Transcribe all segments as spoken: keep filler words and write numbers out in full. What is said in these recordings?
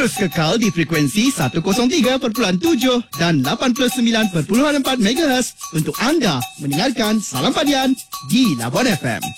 Terus kekal di frekuensi seratus tiga perpuluhan tujuh dan lapan puluh sembilan perpuluhan empat megahertz untuk anda mendengarkan Salam Padian di Labuan F M.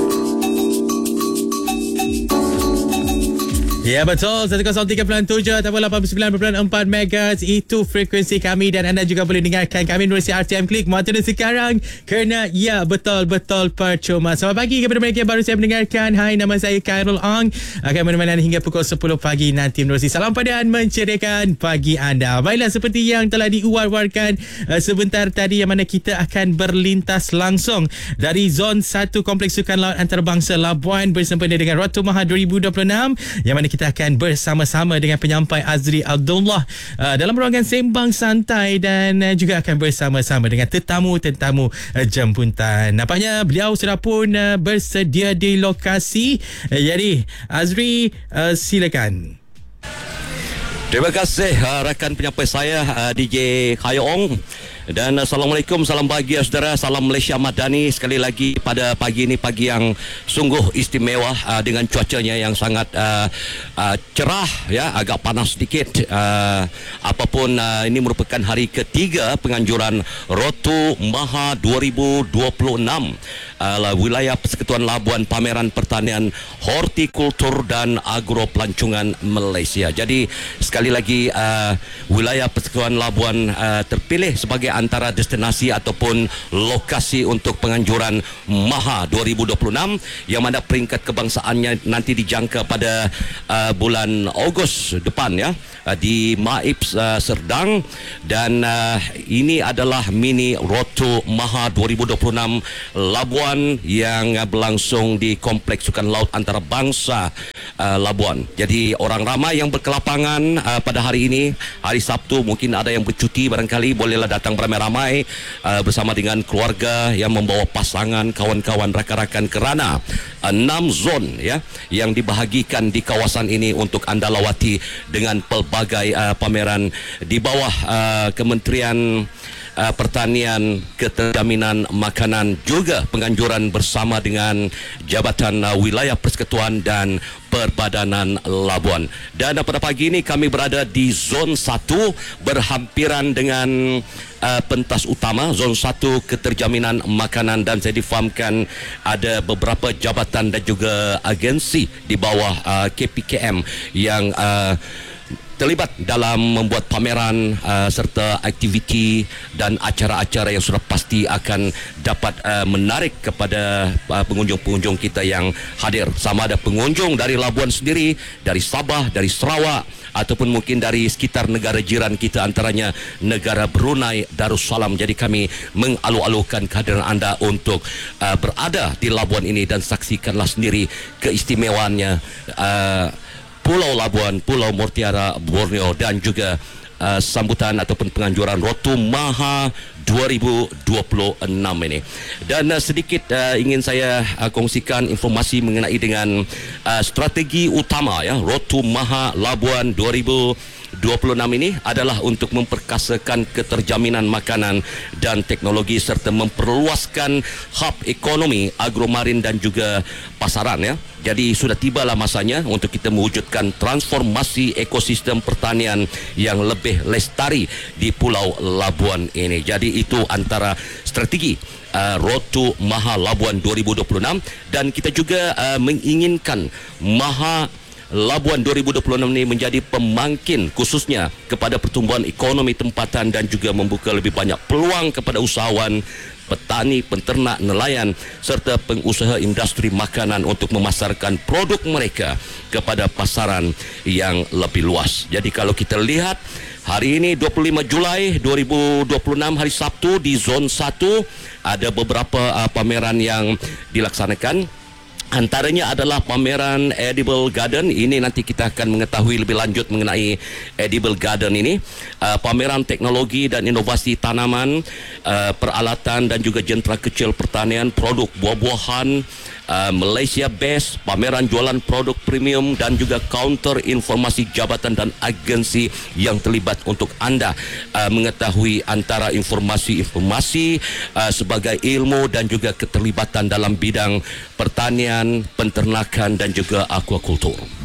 Ya betul, seratus tiga perpuluhan tujuh ataupun lapan puluh sembilan perpuluhan empat megahertz itu frekuensi kami, dan anda juga boleh dengarkan kami melalui R T M Klik mata dan sekarang kerana ya betul-betul percuma. Selamat pagi kepada mereka yang baru saya mendengarkan. Hai, nama saya Khairul Ong, akan menemani anda hingga pukul sepuluh pagi nanti menerusi Salam Padian menceriakan pagi anda. Baiklah, seperti yang telah diuar-uarkan uh, sebentar tadi, yang mana kita akan berlintas langsung dari Zon satu Kompleks Sukan Laut Antarabangsa Labuan bersempena dengan Rotu Maha dua ribu dua puluh enam, yang mana kita akan bersama-sama dengan penyampai Azri Abdullah uh, dalam ruangan sembang santai, dan uh, juga akan bersama-sama dengan tetamu-tetamu uh, jemputan. Nampaknya beliau sudah pun uh, bersedia di lokasi. Uh, jadi Azri, uh, silakan. Terima kasih uh, rakan penyampai saya uh, D J Khairul. Dan Assalamualaikum, salam bahagia saudara, salam Malaysia Madani. Sekali lagi pada pagi ini, pagi yang sungguh istimewa uh, dengan cuacanya yang sangat uh, uh, cerah, ya, agak panas sedikit. Uh, apapun, uh, ini merupakan hari ketiga penganjuran Rotu Maha dua ribu dua puluh enam. Uh, wilayah Persekutuan Labuan Pameran Pertanian Hortikultur dan Agro Pelancongan Malaysia. Jadi sekali lagi uh, wilayah Persekutuan Labuan uh, terpilih sebagai antara destinasi ataupun lokasi untuk penganjuran Maha dua ribu dua puluh enam, yang mana peringkat kebangsaannya nanti dijangka pada uh, bulan Ogos depan, ya, uh, di Maib uh, Serdang. Dan uh, ini adalah mini Rotu Maha dua ribu dua puluh enam Labuan yang uh, berlangsung di Kompleks Sukan Laut Antarabangsa uh, Labuan. Jadi orang ramai yang berkelapangan uh, pada hari ini, hari Sabtu, mungkin ada yang bercuti, barangkali bolehlah datang beramai-ramai uh, bersama dengan keluarga yang membawa pasangan, kawan-kawan, rakan-rakan, kerana enam zon, ya, yang dibahagikan di kawasan ini untuk anda lawati dengan pelbagai uh, pameran di bawah uh, Kementerian Uh, Pertanian, Keterjaminan Makanan, juga penganjuran bersama dengan Jabatan uh, Wilayah Persekutuan dan Perbadanan Labuan. Dan uh, pada pagi ini kami berada di Zon satu berhampiran dengan uh, pentas utama Zon satu Keterjaminan Makanan, dan saya difahamkan ada beberapa jabatan dan juga agensi di bawah uh, K P K M yang uh, terlibat dalam membuat pameran uh, serta aktiviti dan acara-acara yang sudah pasti akan dapat uh, menarik kepada uh, pengunjung-pengunjung kita yang hadir. Sama ada pengunjung dari Labuan sendiri, dari Sabah, dari Sarawak, ataupun mungkin dari sekitar negara jiran kita, antaranya negara Brunei Darussalam. Jadi kami mengalu-alukan kehadiran anda untuk uh, berada di Labuan ini, dan saksikanlah sendiri keistimewaannya uh, Pulau Labuan, Pulau Mutiara, Borneo, dan juga uh, sambutan ataupun penganjuran Rotu Maha dua ribu dua puluh enam ini. Dan uh, sedikit uh, ingin saya uh, kongsikan informasi mengenai dengan uh, strategi utama, ya, Rotu Maha Labuan dua ribu dua puluh enam ini adalah untuk memperkasakan keterjaminan makanan dan teknologi serta memperluaskan hub ekonomi agromarin dan juga pasaran, ya. Jadi sudah tibalah masanya untuk kita mewujudkan transformasi ekosistem pertanian yang lebih lestari di Pulau Labuan ini. Jadi itu antara strategi uh, Rotu Maha Labuan dua ribu dua puluh enam, dan kita juga uh, menginginkan Maha Labuan dua ribu dua puluh enam ini menjadi pemangkin khususnya kepada pertumbuhan ekonomi tempatan, dan juga membuka lebih banyak peluang kepada usahawan, petani, penternak, nelayan serta pengusaha industri makanan untuk memasarkan produk mereka kepada pasaran yang lebih luas. Jadi kalau kita lihat hari ini dua puluh lima Julai dua ribu dua puluh enam, hari Sabtu, di Zon satu ada beberapa uh, pameran yang dilaksanakan. Antaranya adalah pameran Edible Garden. Ini nanti kita akan mengetahui lebih lanjut mengenai Edible Garden ini. Uh, pameran teknologi dan inovasi tanaman, uh, peralatan dan juga jentera kecil pertanian, produk buah-buahan, uh, Malaysia Best, pameran jualan produk premium, dan juga kaunter informasi jabatan dan agensi yang terlibat untuk anda uh, mengetahui antara informasi-informasi uh, sebagai ilmu dan juga keterlibatan dalam bidang pertanian, penternakan dan juga aquakultur.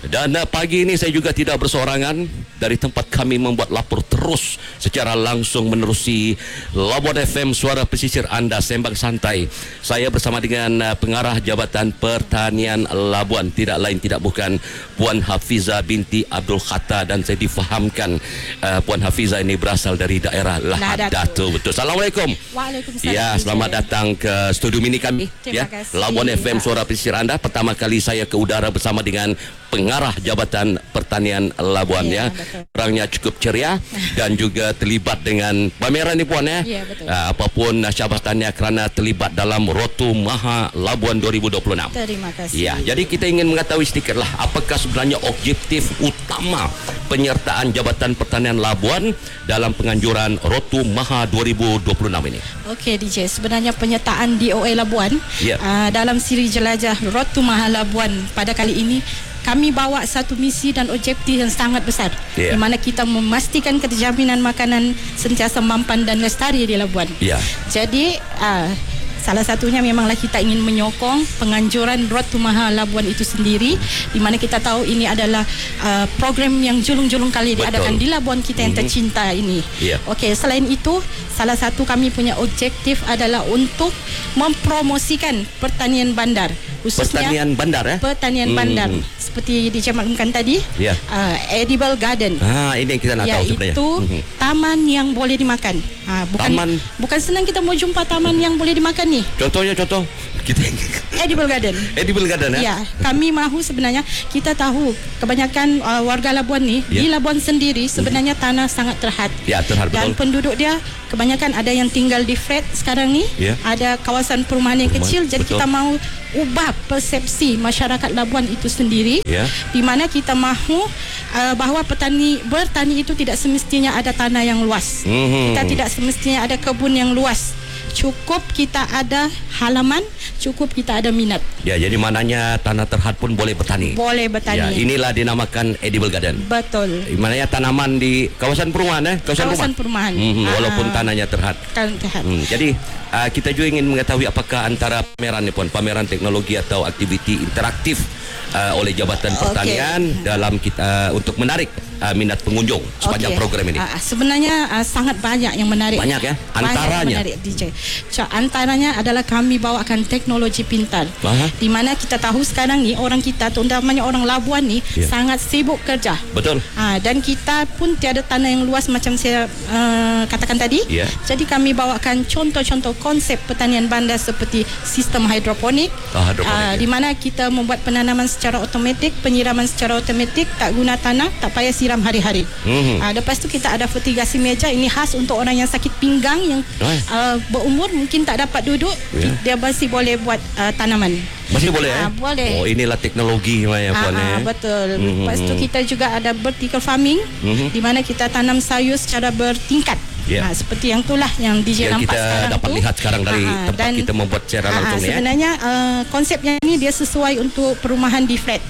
Dan uh, pagi ini saya juga tidak bersorangan. Dari tempat kami membuat lapor terus secara langsung menerusi Labuan F M, suara pesisir anda, sembang santai. Saya bersama dengan uh, pengarah Jabatan Pertanian Labuan, tidak lain tidak bukan Puan Hafizah binti Abdul Khatta, dan saya difahamkan uh, Puan Hafizah ini berasal dari daerah Lahad Datu. Betul. Assalamualaikum. Waalaikumsalam. Ya, selamat datang ke studio mini kami. Terima Ya, kasih. Labuan F M, suara pesisir anda. Pertama kali saya ke udara bersama dengan pengarah Jabatan Pertanian Labuan, ya. Ya, betul. Orangnya cukup ceria dan juga terlibat dengan pameran ni Puan, ya. Ya, betul. Uh, apapun uh, syabatannya kerana terlibat dalam Rotu Maha Labuan dua ribu dua puluh enam. Terima kasih. Ya, jadi kita ingin mengetahui sedikitlah apakah sebenarnya objektif utama penyertaan Jabatan Pertanian Labuan dalam penganjuran Rotu Maha dua ribu dua puluh enam ini. Okey D J, sebenarnya penyertaan D O A Labuan Ya. uh, dalam siri jelajah Road to Maha Labuan pada kali ini, kami bawa satu misi dan objektif yang sangat besar, Ya. di mana kita memastikan keterjaminan makanan sentiasa mampan dan lestari di Labuan. Ya. Jadi uh, salah satunya memanglah kita ingin menyokong penganjuran Road to Maha Labuan itu sendiri, di mana kita tahu ini adalah uh, program yang julung-julung kali Betul. diadakan di Labuan kita yang Mhm. tercinta ini. Ya. Okey, selain itu, salah satu kami punya objektif adalah untuk mempromosikan pertanian bandar, khususnya Pertanian bandar, ya. pertanian Hmm. bandar, seperti dijamalkan tadi, Ya. uh, edible garden. Ah, ini yang kita nak tahu sebenarnya. Iaitu Mhm. taman yang boleh dimakan. Ha, bukan Taman- bukan senang kita mau jumpa taman yang boleh dimakan ni. Contohnya contoh kita Edible garden. edible garden, ya. Ya, kami mahu sebenarnya, kita tahu kebanyakan uh, warga Labuan ni, Ya. di Labuan sendiri sebenarnya tanah sangat terhad. Ya, terhad, Dan betul. penduduk dia kebanyakan ada yang tinggal di flat sekarang ni, Ya. ada kawasan perumahan yang Perumahan, kecil. Jadi betul. kita mahu ubah persepsi masyarakat Labuan itu sendiri, Ya. di mana kita mahu uh, bahawa petani bertani itu tidak semestinya ada tanah yang luas. Mhm. Kita tidak semestinya ada kebun yang luas. Cukup kita ada halaman, cukup kita ada minat. Ya, jadi maknanya tanah terhad pun boleh bertani. Boleh bertani. Ya, inilah dinamakan edible garden. Betul. Maknanya tanaman di kawasan perumahan, eh? Kawasan, Kawasan rumah. perumahan. Mhm, walaupun Ah. tanahnya terhad. Kan terhad. Hmm, jadi uh, kita juga ingin mengetahui apakah antara pameran ni pun pameran teknologi atau aktiviti interaktif uh, oleh Jabatan Okey. Pertanian dalam kita uh, untuk menarik uh, minat pengunjung sepanjang Okey. program ini. Ah, sebenarnya ah, sangat banyak yang menarik. Banyak, ya? Banyak Antaranya? menarik D J. So, antaranya adalah kami bawakan teknologi pintar. Aha. Di mana kita tahu sekarang ni orang kita, terutamanya orang Labuan ni, Ya. sangat sibuk kerja. Betul. Ah, dan kita pun tiada tanah yang luas macam saya uh, katakan tadi. Ya. Jadi kami bawakan contoh-contoh konsep pertanian bandar seperti sistem hidroponik, Ah, hidroponik, ah, ya. di mana kita membuat penanaman secara automatik, penyiraman secara automatik, tak guna tanah, tak payah siram hari-hari. Mhm. Ah, lepas tu kita ada fertigasi meja, ini khas untuk orang yang sakit pinggang, yang Ah. uh, berumur mungkin tak dapat duduk, Ya. dia masih boleh buat uh, tanaman. Masih boleh, Ah, eh? boleh. Oh, inilah teknologi ya, Ah, Puan, ah, eh? betul. Mhm. Lepas tu kita juga ada vertical farming, Mhm. di mana kita tanam sayur secara bertingkat. Ya. Ah, seperti yang itulah yang D J Yang nampak kita sekarang dapat tu. lihat sekarang dari Ah, tempat kita membuat secara ah, langsung ni, eh? sebenarnya uh, konsepnya ni dia sesuai untuk perumahan di flat.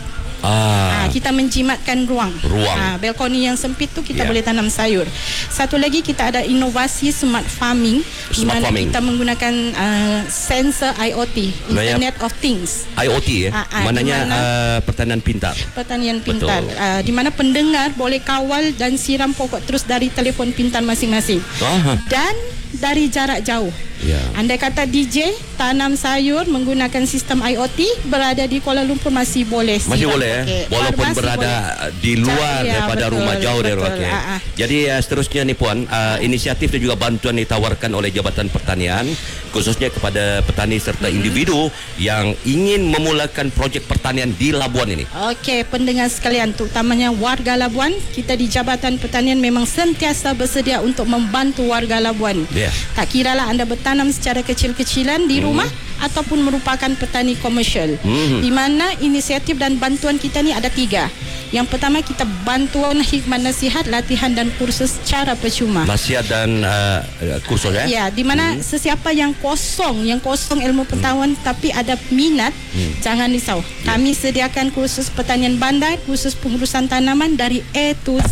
Ah, Ah, kita menjimatkan ruang. Ruang. Ah, balkoni yang sempit tu kita Ya. boleh tanam sayur. Satu lagi kita ada inovasi smart farming, di Smart mana farming. kita menggunakan uh, sensor I O T, Sebenarnya- Internet of Things. I O T, ya? Ah, ah, Maknanya di mana- uh, pertanian pintar. Pertanian pintar, Betul. uh, di mana pendengar boleh kawal dan siram pokok terus dari telefon pintar masing-masing, Ah, dan dari jarak jauh. Ya. Andai kata D J tanam sayur menggunakan sistem I O T berada di Kuala Lumpur masih boleh. Masih siram. boleh, ya? Okey. Walaupun Masih berada boleh. di luar Ya, daripada betul, rumah jauh dari betul. rumah. Okey. Ah, ah. Jadi uh, seterusnya ni Puan, uh, inisiatif dan juga bantuan ditawarkan oleh Jabatan Pertanian khususnya kepada petani serta Hmm. individu yang ingin memulakan projek pertanian di Labuan ini. Okey, pendengar sekalian, terutamanya warga Labuan, kita di Jabatan Pertanian memang sentiasa bersedia untuk membantu warga Labuan. Ya. Tak kiralah anda bertanam secara kecil-kecilan di rumah ataupun merupakan petani komersial. Mhm. Di mana inisiatif dan bantuan kita ni ada tiga. Yang pertama, kita bantuan khidmat nasihat, latihan dan kursus secara percuma. Nasihat dan uh, kursus, ya? Ya, di mana hmm. sesiapa yang kosong, yang kosong ilmu pengetahuan hmm. tapi ada minat, hmm. jangan risau. Kami sediakan kursus pertanian bandar, kursus pengurusan tanaman dari A to Z.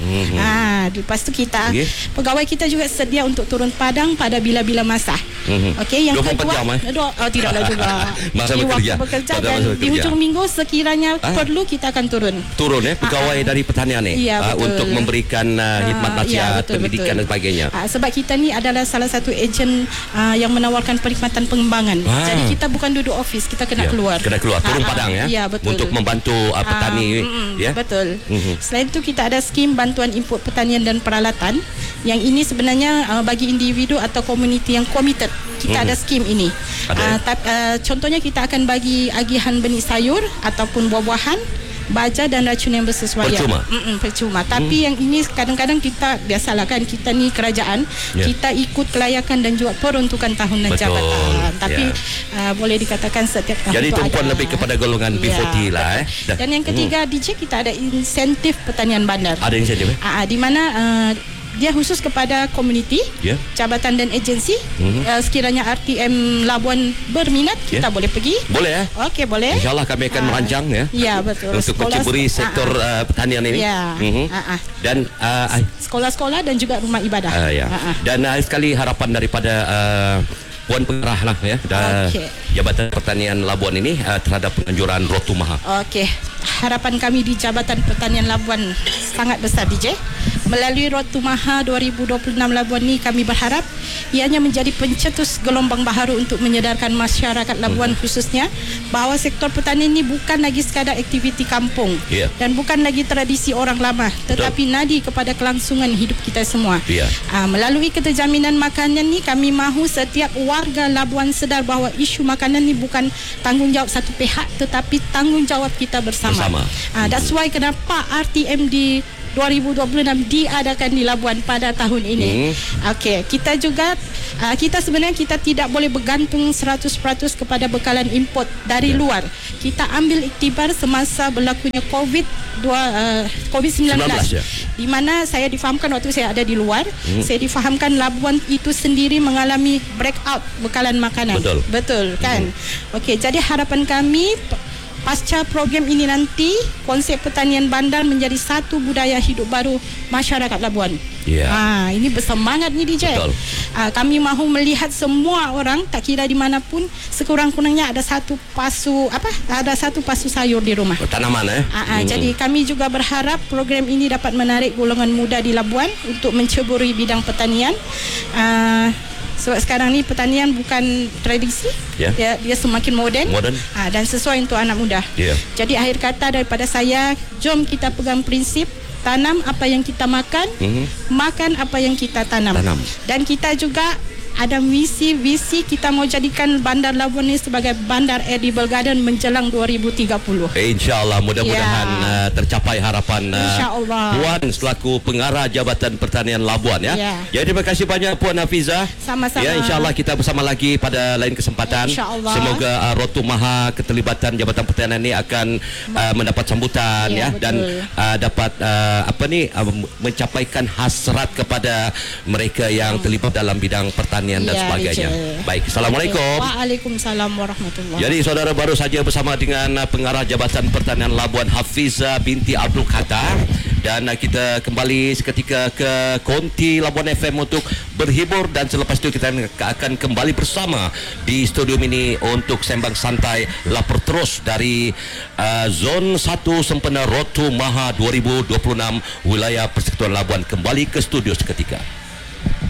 Mhm. Ah, lepas tu kita Okey. pegawai kita juga sedia untuk turun padang pada bila-bila masa. Mhm. Okey, yang dua puluh empat kedua, jam, eh? dua- oh, tidaklah juga. Masa Di bekerja. waktu bekerja Pada dan masa di bekerja. hujung minggu sekiranya Ah. perlu kita akan turun. Turun eh pegawai Ah, ah. dari pertanian ni Ya, ah, betul. untuk memberikan uh, khidmat Ah, nasihat, ya, betul, pendidikan betul. dan sebagainya. Ah, sebab kita ni adalah salah satu ejen ah, yang menawarkan perkhidmatan pengembangan. Ah. Jadi kita bukan duduk office, kita kena Ya, keluar. kena keluar turun Ah, ah, padang ya, Ya, betul. untuk membantu uh, petani Ah, mm, ya. Betul. Mhm. Selain itu kita ada skim bantuan input pertanian dan peralatan. Yang ini sebenarnya uh, bagi individu atau komuniti yang committed. Kita Mhm. ada skim ini. Ada, Uh, ya? tap- uh, contohnya kita akan bagi agihan benih sayur ataupun buah-buahan, baja dan racun yang bersesuaian. Percuma? Mm-mm, percuma. Tapi yang ini kadang-kadang kita biasalah kan, kita ni kerajaan, Ya. kita ikut kelayakan dan juga peruntukan tahunan Betul. jabatan. Tapi Ya. uh, boleh dikatakan setiap tahun Jadi tu tumpuan ada. lebih kepada golongan B empat puluh lah eh. betul. Dan yang ketiga D J kita ada insentif pertanian bandar. Ada insentif eh? Ah, di mana uh, dia khusus kepada komuniti, Ya. jabatan dan agensi. Mhm. Uh, sekiranya R T M Labuan berminat, Ya. kita boleh pergi. Boleh eh? Okey, boleh. InsyaAllah kami akan Ah. merancang ya. Ya, betul. Untuk Sekolah- menceburi sektor ah, ah. uh, pertanian ini. Ya. Mhm. Ah, ah. Dan uh, Sekolah-sekolah dan juga rumah ibadah. uh, ya. Ah, ah. Dan uh, sekali harapan daripada uh, Puan Pengarah lah ya, dan Okey. Jabatan Pertanian Labuan ini uh, terhadap penganjuran Rotu Maha. Okey, harapan kami di Jabatan Pertanian Labuan sangat besar D J. Melalui Rotu Maha dua ribu dua puluh enam Labuan ni kami berharap ianya menjadi pencetus gelombang baharu untuk menyedarkan masyarakat Labuan khususnya bahawa sektor pertanian ini bukan lagi sekadar aktiviti kampung Ya. dan bukan lagi tradisi orang lama, tetapi nadi kepada kelangsungan hidup kita semua. Ya. Ah, melalui keterjaminan makanan ni kami mahu setiap warga Labuan sedar bahawa isu makanan ni bukan tanggungjawab satu pihak tetapi tanggungjawab kita bersama. Bersama. Ah, that's why kenapa R T M di dua ribu dua puluh enam diadakan di Labuan pada tahun ini. Hmm. Okey, kita juga uh, kita sebenarnya kita tidak boleh bergantung seratus peratus kepada bekalan import dari Ya. luar. Kita ambil iktibar semasa berlakunya COVID dua uh, COVID sembilan belas. sembilan belas, ya. Di mana saya difahamkan waktu saya ada di luar, Hmm. saya difahamkan Labuan itu sendiri mengalami breakout bekalan makanan. Betul. Betul kan? Hmm. Okey, jadi harapan kami pasca program ini nanti konsep pertanian bandar menjadi satu budaya hidup baru masyarakat Labuan. Ya. Ah, ini bersemangat ni D J. Betul. Ah, kami mahu melihat semua orang tak kira di mana pun sekurang-kurangnya ada satu pasu apa? Ada satu pasu sayur di rumah. Tanaman eh. Ah, ah, Hmm. Jadi kami juga berharap program ini dapat menarik golongan muda di Labuan untuk menceburi bidang pertanian. Ah, sebab sekarang ni pertanian bukan tradisi, Ya. dia, dia semakin moden, Moden. Ah, dan sesuai untuk anak muda. Ya. Jadi akhir kata daripada saya, jom kita pegang prinsip tanam apa yang kita makan, Mhm. makan apa yang kita tanam. Tanam. Dan kita juga ada misi visi kita mau jadikan Bandar Labuan ini sebagai bandar edible garden menjelang dua ribu tiga puluh. InsyaAllah mudah-mudahan Ya. uh, tercapai harapan uh, InsyaAllah. Puan selaku pengarah Jabatan Pertanian Labuan ya. Ya. Jadi terima kasih banyak Puan Hafizah. Sama-sama. Ya, insyaAllah kita bersama lagi pada lain kesempatan. InsyaAllah. Semoga uh, Rotu Maha keterlibatan Jabatan Pertanian ini akan uh, mendapat sambutan Ya, ya, dan betul. uh, dapat uh, apa ni uh, mencapaikan hasrat kepada mereka yang terlibat dalam bidang pertanian dan Ya, sebagainya. D J. Baik, Assalamualaikum. Waalaikumsalam warahmatullahi. Jadi saudara baru saja bersama dengan uh, pengarah Jabatan Pertanian Labuan Hafizah binti Abdul Khatar, dan uh, kita kembali seketika ke Konti Labuan F M untuk berhibur, dan selepas itu kita akan kembali bersama di studio ini untuk sembang santai lapor terus dari uh, Zon satu Sempena Rotu Maha dua ribu dua puluh enam wilayah Persekutuan Labuan. Kembali ke studio seketika.